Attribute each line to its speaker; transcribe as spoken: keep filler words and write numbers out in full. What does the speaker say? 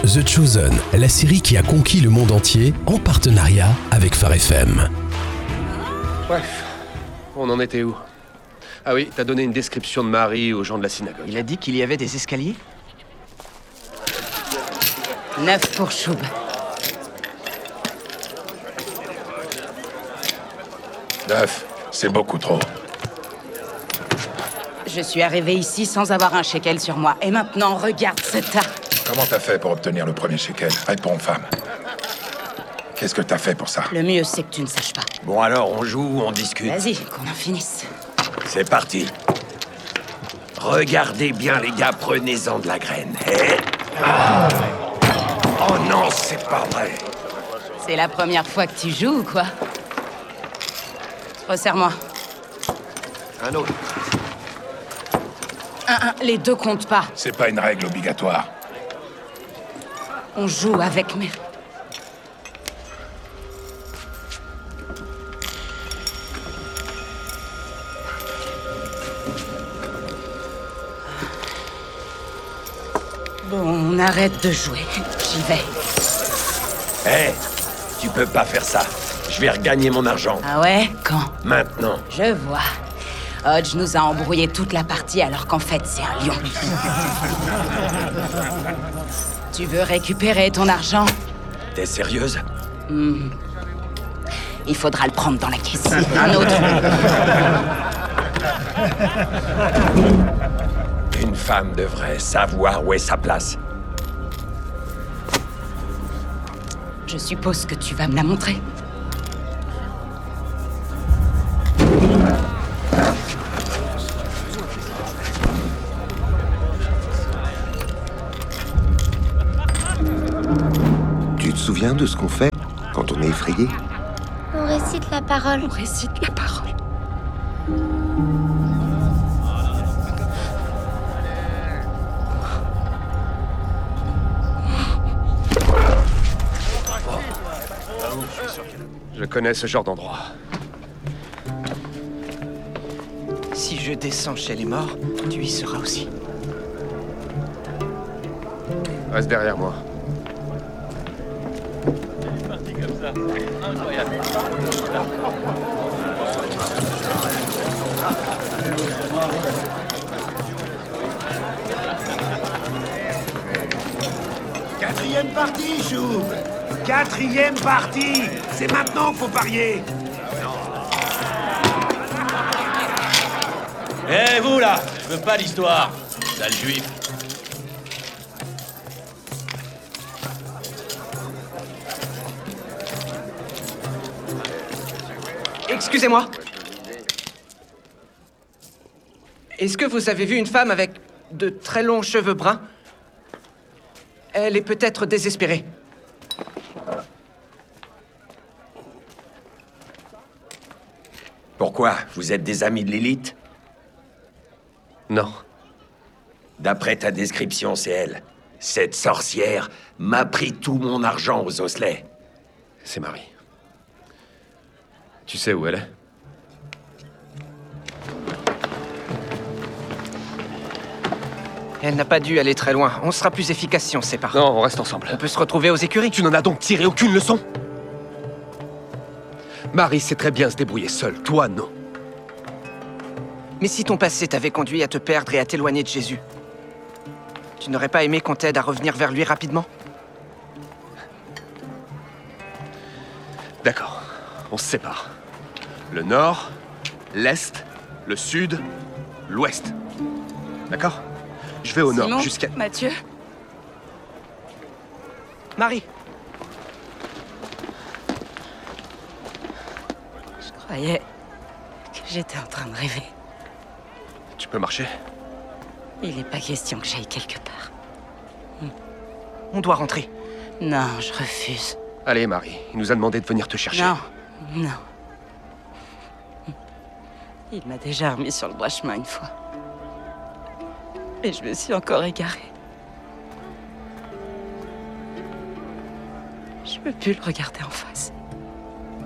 Speaker 1: The Chosen, la série qui a conquis le monde entier en partenariat avec Phare F M.
Speaker 2: Bref, on en était où? Ah oui, t'as donné une description de Marie aux gens de la synagogue.
Speaker 3: Il a dit qu'il y avait des escaliers?
Speaker 4: Neuf pour Choub.
Speaker 5: Neuf, c'est beaucoup trop.
Speaker 4: Je suis arrivée ici sans avoir un shekel sur moi. Et maintenant, regarde ce tas.
Speaker 5: Comment t'as fait pour obtenir le premier shekel? Réponds, femme. Qu'est-ce que t'as fait pour ça?
Speaker 4: Le mieux, c'est que tu ne saches pas.
Speaker 3: Bon alors, on joue ou on discute?
Speaker 4: Vas-y, qu'on en finisse.
Speaker 3: C'est parti. Regardez bien les gars, prenez-en de la graine. Eh ah. Oh non, c'est pas vrai.
Speaker 4: C'est la première fois que tu joues ou quoi? Resserre-moi.
Speaker 2: Un autre.
Speaker 4: Un, un, les deux comptent pas.
Speaker 5: C'est pas une règle obligatoire.
Speaker 4: On joue avec mes... Bon, on arrête de jouer. J'y vais.
Speaker 3: Hé, hey, tu peux pas faire ça. Je vais regagner mon argent.
Speaker 4: Ah ouais? Quand?
Speaker 3: Maintenant.
Speaker 4: Je vois. Hodge nous a embrouillé toute la partie alors qu'en fait, c'est un lion. Tu veux récupérer ton argent?
Speaker 3: T'es sérieuse?
Speaker 4: mmh. Il faudra le prendre dans la caisse. Un autre.
Speaker 3: Une femme devrait savoir où est sa place.
Speaker 4: Je suppose que tu vas me la montrer.
Speaker 6: Tu te souviens de ce qu'on fait quand on est effrayé?
Speaker 7: On récite la parole.
Speaker 4: On récite la parole.
Speaker 2: Je connais ce genre d'endroit.
Speaker 3: Si je descends chez les morts, tu y seras aussi.
Speaker 2: Reste derrière moi.
Speaker 8: Quatrième partie, Choub. Quatrième partie. C'est maintenant qu'il faut parier.
Speaker 9: Eh hey, vous là, je veux pas l'histoire, sale juif.
Speaker 3: Excusez-moi. Est-ce que vous avez vu une femme avec de très longs cheveux bruns? Elle est peut-être désespérée. Pourquoi? Vous êtes des amis de l'élite?
Speaker 2: Non.
Speaker 3: D'après ta description, c'est elle. Cette sorcière m'a pris tout mon argent aux osselets.
Speaker 2: C'est Marie. Tu sais où elle est?
Speaker 3: Elle n'a pas dû aller très loin. On sera plus efficace si on se sépare.
Speaker 2: Non, on reste ensemble.
Speaker 3: On peut se retrouver aux écuries.
Speaker 2: Tu n'en as donc tiré aucune leçon? Marie sait très bien se débrouiller seule. Toi, non.
Speaker 3: Mais si ton passé t'avait conduit à te perdre et à t'éloigner de Jésus, tu n'aurais pas aimé qu'on t'aide à revenir vers lui rapidement?
Speaker 2: D'accord. On se sépare. Le nord, l'est, le sud, l'ouest. D'accord? Je vais au
Speaker 4: Simon,
Speaker 2: nord jusqu'à...
Speaker 4: Mathieu.
Speaker 3: Marie.
Speaker 4: Je croyais que j'étais en train de rêver.
Speaker 2: Tu peux marcher?
Speaker 4: Il n'est pas question que j'aille quelque part.
Speaker 3: On doit rentrer.
Speaker 4: Non, je refuse.
Speaker 2: Allez, Marie. Il nous a demandé de venir te chercher.
Speaker 4: Non, non. Il m'a déjà remis sur le droit chemin une fois. Mais je me suis encore égarée. Je peux plus le regarder en face.